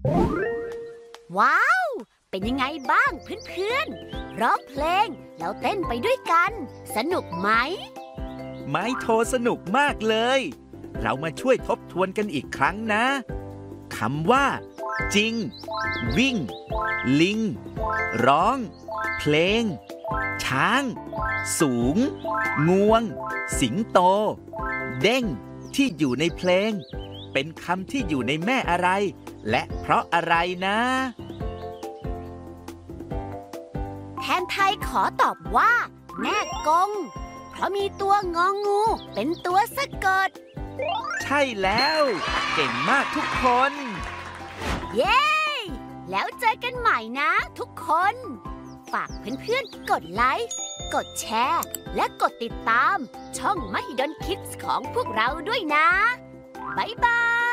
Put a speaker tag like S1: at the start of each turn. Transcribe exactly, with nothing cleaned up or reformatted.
S1: ว้าว เป็นยังไงบ้างเพื่อนๆร้องเพลงแล้วเต้นไปด้วยกันสนุกไหม
S2: ไม้โทสนุกมากเลยเรามาช่วยทบทวนกันอีกครั้งนะคำว่าจริงวิ่งลิงร้องเพลงช้างสูงงวงสิงโตเด้งที่อยู่ในเพลงเป็นคำที่อยู่ในแม่อะไรและเพราะอะไรนะ
S1: แทนไทยขอตอบว่าแม่กงเพราะมีตัวงองูเป็นตัวสะกด
S2: ใช่แล้วเก่งมากทุกคน
S1: เย้แล้วเจอกันใหม่นะทุกคนฝากเพื่อนๆกดไลค์กดแชร์และกดติดตามช่อง Mahidol Kids ของพวกเราด้วยนะบ๊ายบาย